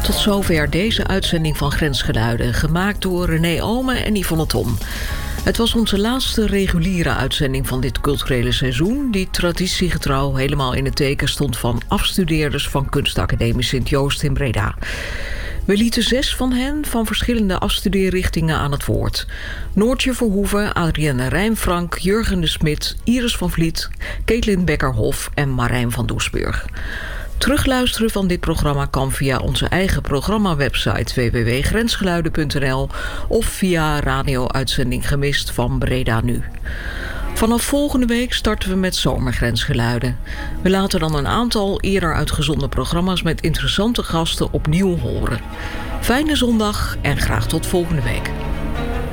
Tot zover deze uitzending van Grensgeluiden, gemaakt door René Omen en Yvonne Tom. Het was onze laatste reguliere uitzending van dit culturele seizoen, die traditiegetrouw helemaal in het teken stond van afstudeerders van Kunstacademie Sint-Joost in Breda. We lieten 6 van hen van verschillende afstudeerrichtingen aan het woord. Noortje Verhoeven, Adrienne Rijnfrank, Jurgen de Smit, Iris van Vliet, Caitlin Becker-Hoff en Marijn van Doesburg. Terugluisteren van dit programma kan via onze eigen programmawebsite www.grensgeluiden.nl of via radio-uitzending gemist van Breda Nu. Vanaf volgende week starten we met Zomergrensgeluiden. We laten dan een aantal eerder uitgezonden programma's met interessante gasten opnieuw horen. Fijne zondag en graag tot volgende week.